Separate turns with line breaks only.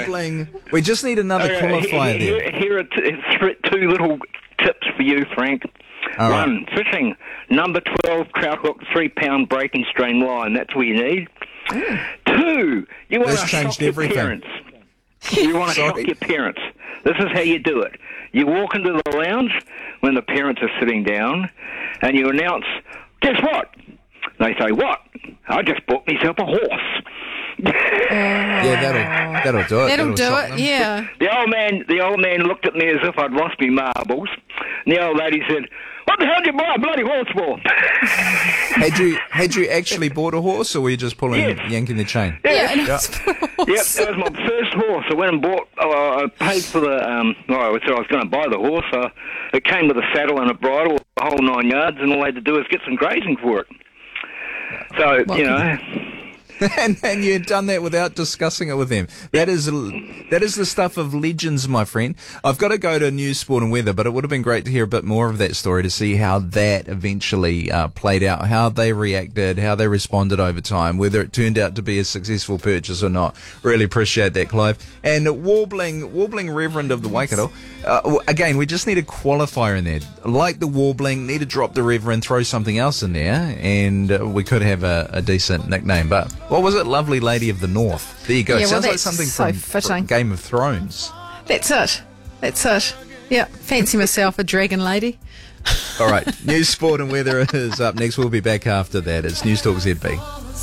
warbling. We just need another qualifier there.
Here are two little tips for you, Frank.
All right.
One, fishing. Number 12 trout hook, 3-pound breaking strain line. That's what you need. Two, you want to shock your parents. You want to shock your parents. This is how you do it. You walk into the lounge when the parents are sitting down, and you announce, "Guess what?" They say, "What?" "I just bought myself a horse."
Yeah, that'll do it.
That'll do it.
them.
Yeah.
The old man looked at me as if I'd lost me marbles. And the old lady said, "What the hell did you buy a bloody horse for?"
Had you actually bought a horse, or were you just yanking the chain?
Yeah.
Yep, that was my first horse. I went and bought. I paid for the. I said I was going to buy the horse. It came with a saddle and a bridle, the whole 9 yards, and all I had to do was get some grazing for it. So
And you'd done that without discussing it with them. That is the stuff of legends, my friend. I've got to go to news, sport and weather, but it would have been great to hear a bit more of that story to see how that eventually played out, how they reacted, how they responded over time, whether it turned out to be a successful purchase or not. Really appreciate that, Clive. And warbling Reverend of the Waikato. Again, we just need a qualifier in there. Like the warbling, need to drop the Reverend, throw something else in there, and we could have a decent nickname. But what was it? Lovely Lady of the North. There you go.
Yeah,
Sounds like
that's
something
so
from
fitting.
Game of Thrones.
That's it. Yeah. Fancy myself a dragon lady.
All right. News, sport and weather is up next. We'll be back after that. It's News Talk ZB.